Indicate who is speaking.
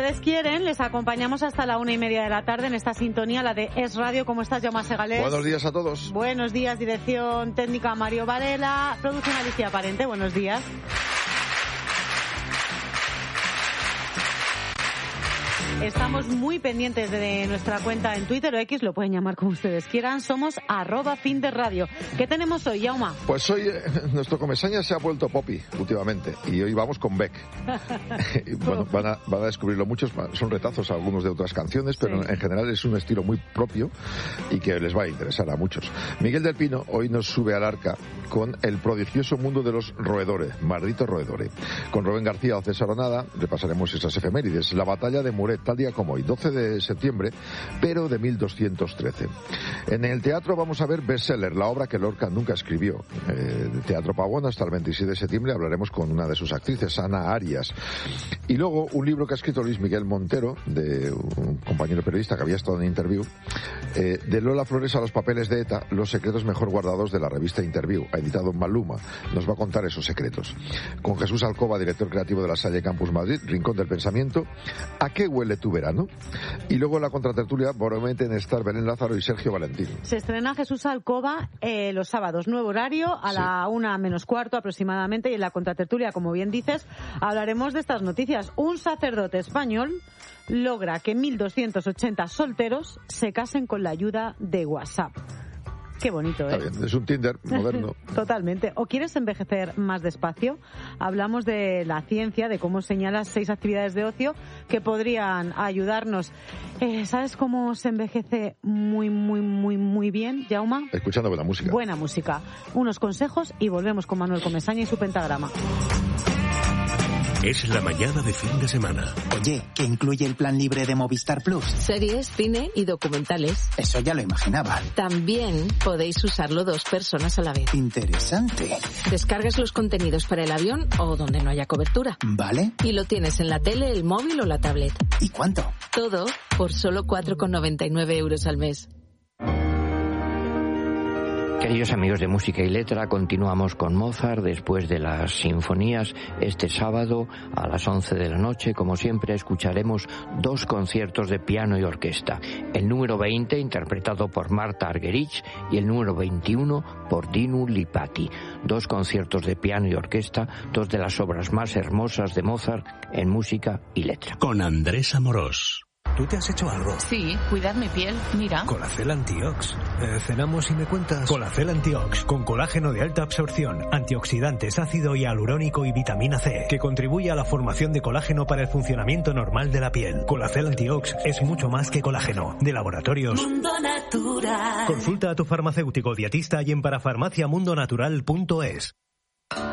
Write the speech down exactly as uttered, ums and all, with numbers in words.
Speaker 1: ustedes quieren, les acompañamos hasta la una y media de la tarde en esta sintonía, la de Es Radio. ¿Cómo estás, Jaume Segalés?
Speaker 2: Buenos días a todos.
Speaker 1: Buenos días, dirección técnica Mario Varela, producción Alicia Parente. Buenos días. Estamos muy pendientes de nuestra cuenta en Twitter o X, lo pueden llamar como ustedes quieran. Somos arroba fin de radio. ¿Qué tenemos hoy, Jauma?
Speaker 2: Pues hoy eh, nuestro comesaña se ha vuelto poppy últimamente y hoy vamos con Beck. Bueno, van a, van a descubrirlo muchos, son retazos algunos de otras canciones, pero sí, en general es un estilo muy propio y que les va a interesar a muchos. Miguel del Pino hoy nos sube al arca con el prodigioso mundo de los roedores, maldito roedores. Con Rubén García o César Onada repasaremos esas efemérides. La batalla de Muret, tal día como hoy, doce de septiembre, pero de mil doscientos trece. En el teatro vamos a ver Bestseller, la obra que Lorca nunca escribió. Eh, el Teatro Pavón, hasta el veintisiete de septiembre, hablaremos con una de sus actrices, Ana Arias. Y luego un libro que ha escrito Luis Miguel Montero, de un compañero periodista que había estado en Interview, eh, de Lola Flores a los papeles de ETA, los secretos mejor guardados de la revista Interview. Ha editado Maluma, nos va a contar esos secretos. Con Jesús Alcoba, director creativo de la Salle Campus Madrid, Rincón del Pensamiento, ¿a qué huele tu verano? Y luego la contratertulia prometen estar Belén Lázaro y Sergio Valentín.
Speaker 1: Se estrena Jesús Alcoba eh, los sábados, nuevo horario, a sí. la una menos cuarto aproximadamente, y en la contratertulia, como bien dices, hablaremos de estas noticias. Un sacerdote español logra que mil doscientos ochenta solteros se casen con la ayuda de WhatsApp. Qué bonito, ¿eh?
Speaker 2: Está bien, es un Tinder moderno.
Speaker 1: Totalmente. ¿O quieres envejecer más despacio? Hablamos de la ciencia, de cómo señalas seis actividades de ocio que podrían ayudarnos. Eh, ¿Sabes cómo se envejece muy, muy, muy, muy bien, Jauma?
Speaker 2: Escuchando buena música.
Speaker 1: Buena música. Unos consejos y volvemos con Manuel Comesaña y su pentagrama.
Speaker 3: Es la mañana de fin de semana.
Speaker 4: Oye, ¿qué incluye el plan libre de Movistar Plus?
Speaker 5: Series, cine y documentales.
Speaker 4: Eso ya lo imaginaba.
Speaker 5: También podéis usarlo dos personas a la vez.
Speaker 4: Interesante.
Speaker 5: Descargas los contenidos para el avión o donde no haya cobertura.
Speaker 4: Vale.
Speaker 5: Y lo tienes en la tele, el móvil o la tablet.
Speaker 4: ¿Y cuánto?
Speaker 5: Todo por solo cuatro con noventa y nueve euros al mes.
Speaker 6: Queridos amigos de Música y Letra, continuamos con Mozart después de las sinfonías. Este sábado a las once de la noche, como siempre, escucharemos dos conciertos de piano y orquesta. El número veinte, interpretado por Marta Argerich, y el número veintiuno por Dinu Lipatti. Dos conciertos de piano y orquesta, dos de las obras más hermosas de Mozart en Música y Letra.
Speaker 3: Con Andrés Amorós.
Speaker 7: ¿Tú te has hecho algo?
Speaker 8: Sí, cuidar mi piel, mira.
Speaker 7: Colacel Antiox. Eh, cenamos y me cuentas. Colacel Antiox, con colágeno de alta absorción, antioxidantes, ácido hialurónico y vitamina C, que contribuye a la formación de colágeno para el funcionamiento normal de la piel. Colacel Antiox es mucho más que colágeno. De Laboratorios
Speaker 9: Mundo Natural.
Speaker 7: Consulta a tu farmacéutico dietista y en parafarmaciamundonatural punto es.